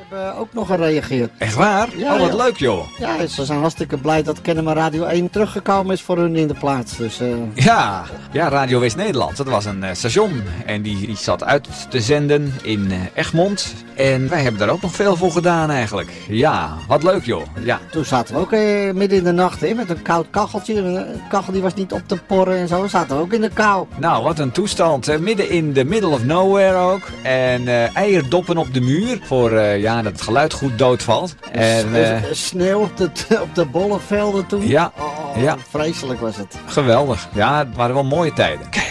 hebben ook nog gereageerd. Echt waar? Ja, oh, wat ja. leuk joh. Ja, ze zijn hartstikke blij dat Kennemer Radio 1 teruggekomen is voor hun in de plaats. Dus, Ja, Radio West-Nederland. Dat was een station en die zat uit te zenden in Egmond. En wij hebben daar ook nog veel voor gedaan eigenlijk. Ja, wat leuk joh. Ja. Toen zaten we ook midden in de nacht met een koud kacheltje. Een kachel die was niet op te porren en zo. We zaten ook in de kou. Nou, wat een toestand. Hè? Midden in the middle of nowhere ook. En eierdoppen op de muur. Voor dat het geluid goed doodvalt. En sneeuw op de bollenvelden toen. Ja, Oh, ja. vreselijk was het. Geweldig. Ja, het waren wel mooie tijden.